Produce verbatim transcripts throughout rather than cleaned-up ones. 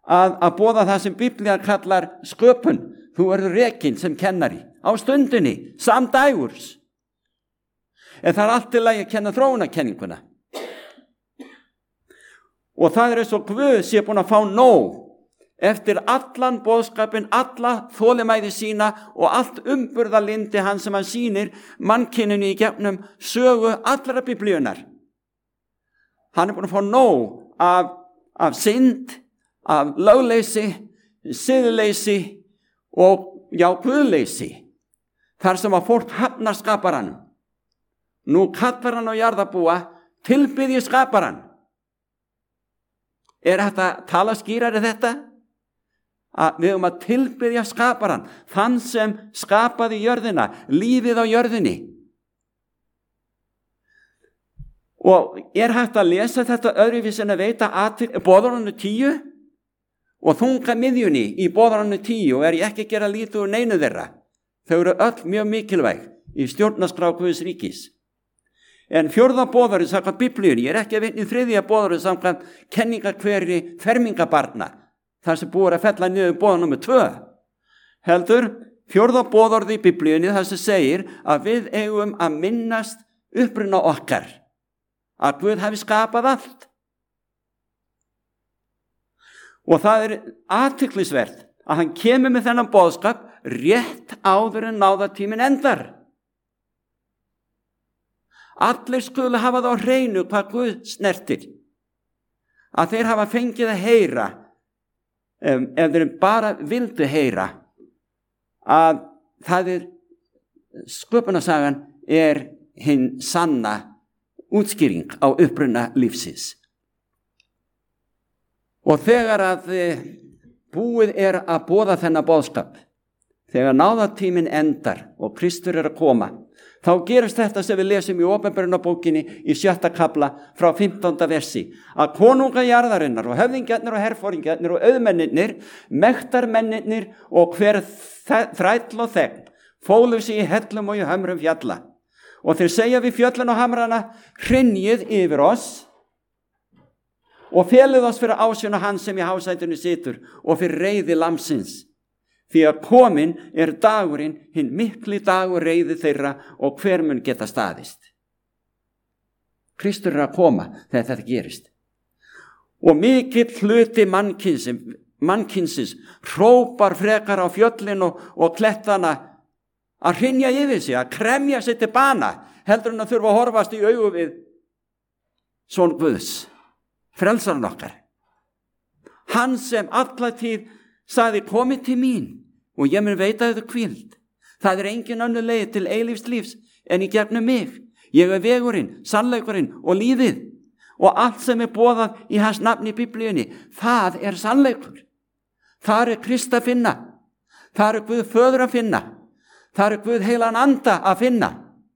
að, að boða það sem Biblía kallar sköpun. Þú verður rekinn sem kennari á stundinni, samdægurs. En það er allt til að kenna þróunarkenninguna. Og það er eins og Guð sé búin að fá nóg eftir allan boðskapin, alla þolinmæði sína og allt umburðarlyndi hann sem hann sýnir mannkyninu í gegnum sögu allra Biblíunnar. Hann er búin að fá nóg af, af synd, af lögleysi, siðleysi og já, guðleysi. Þar sem að fólk hafnar skaparanum. Nú kallar hann á jarðarbúa, tilbiðji skaparan. Er þetta tala skýrari þetta? Að við höfum að tilbiðja skaparan, þann sem skapaði jörðina, lífið á jörðinni. Og er hægt að lesa þetta öðruvísi en að veita athygli boðorðinu tíu og þunga miðjunni í boðorðinu tíu og er ég ekki að gera lítið úr neinu þeirra. Þau eru öll mjög mikilvæg í stjórnarskrá Guðs ríkis. En fjórða boðorðið samkvæmt Biblíunni, ég er ekki að vitna í þriðja boðorðið samkvæmt kenningakveri fermingabarna, þar sem búið að fella niður boðorð númer tvö. Heldur, fjórða boðorðið í Biblíunni þar sem segir að við eigum að minnast uppruna okkar, að Guð hafi skapað allt. Og það er athyglisvert að hann kemur með þennan boðskap rétt áður en náðartíminn endar. Allir skulu hafa það á hreinu hvað Guð snertir. Að þeir hafa fengið að heyra, um, ef þeir bara vildu heyra, að það er, sköpunarsagan er hinn sanna útskýring á uppruna lífsins. Og þegar að búið er að boða þennan boðskap, þegar náðartíminn endar og Kristur er að koma, þá gerist þetta sem við lesum í Opinberunarbókinni í sjötta kafla frá fimmtánda versi, að konungar jarðarinnar og höfðingjarnir og herforingjarnir og auðmennirnir, mektarmennirnir og hver þræll og þegn fólu sig í hellum og í hömrum fjalla. Og þeir segja við fjöllin og hamrana, hrynjið yfir oss og felið oss fyrir ásjón hans sem í hásætinu situr og fyrir reiði lamsins. Því að komin er dagurinn, hinn mikli dagur reiði þeirra og hver mun geta staðist. Kristur er að koma þegar þetta gerist. Og mikill hluti mannkynsins, mannkynsins hrópar frekar á fjöllin og, og klettana að hrynja yfir sig, að kremja sig til bana, heldur en að þurfa að horfast í augu við son Guðs, frelsaran okkar. Hann sem alla tíð sagði, komið til mín og ég mun veita þau hvíld. Það er engin önnur leið til eilífs lífs en í gegnum mig. Ég er vegurinn, sannleikurinn og lífið. Og allt sem er boðað í hans nafni í Biblíunni, það er sannleikur. Það er Krist að finna. Það er Guð föður að finna. Það er Guð heilan anda að finna.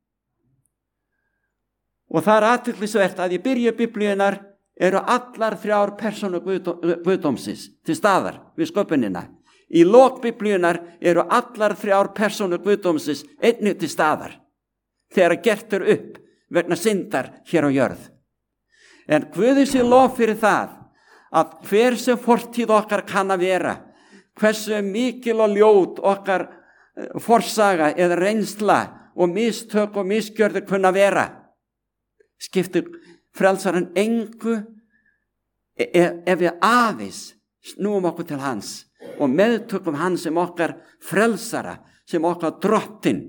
Og það er athyglisvert að í byrju Biblíunnar eru allar þrjár persónur Guðdómsins til staðar við sköpunina. Í lok Biblíunnar eru allar þrjár persónur Guðdómsins einnig til staðar þegar gert er upp vegna syndar hér á jörð. En Guði sé lof fyrir það að hver sem fortíð okkar kann að vera, hversu mikil og ljót okkar forsaga eða reynsla og mistök og misgjörður kunna vera, skiptir frelsarinn engu ef við aðeins snúum okkur til hans og meðtökum hans sem okkar frelsara, sem okkar drottin,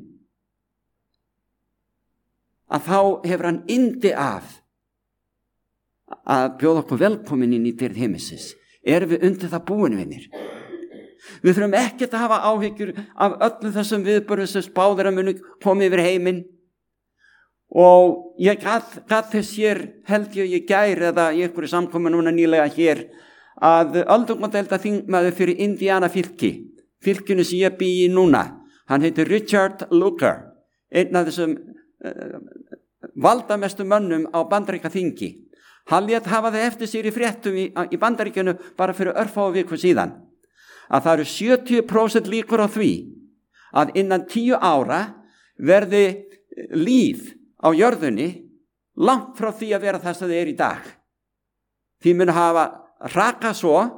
að þá hefur hann yndi af að bjóða okkur velkomin inn í dýrð himinsins. Erum við undir það búin, vinir? Við þurfum ekkert að hafa áhyggjur af öllum þessum viðburðum sem spáðir að muni komið yfir heiminn. Og ég gat, gat þess hér, held ég ég gær eða í einhverju samkomu núna nýlega hér, að öldungadeilda þingmaður fyrir Indiana fylki, fylkinu sem ég bý í núna, hann heitir Richard Lugar, einn af þessum uh, valdamestu mönnum á Bandaríkjaþingi. Hann lét hafa það eftir sér í fréttum í, í Bandaríkjunu bara fyrir örfáu viku síðan, að það eru sjötíu prósent líkur á því að innan tíu ára verði líf á jörðunni langt frá því að vera það sem það er í dag. Því mun hafa rakað svo